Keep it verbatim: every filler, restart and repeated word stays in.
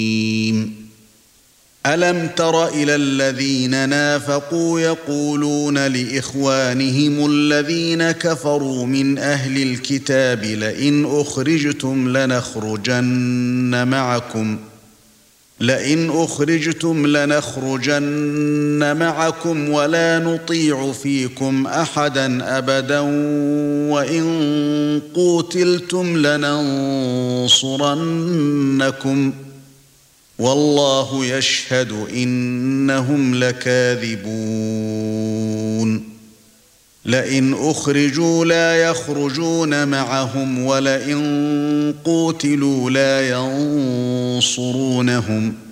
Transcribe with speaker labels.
Speaker 1: ألم تر إلى الذين نافقوا يقولون لإخوانهم الذين كفروا من أهل الكتاب لئن أخرجتم لنخرجن معكم لئن أخرجتم لنخرجن معكم ولا نطيع فيكم أحدا أبدا وإن قوتلتم لننصرنكم والله يشهد إنهم لكاذبون لئن أخرجوا لا يخرجون معهم ولئن قوتلوا لا ينصرونهم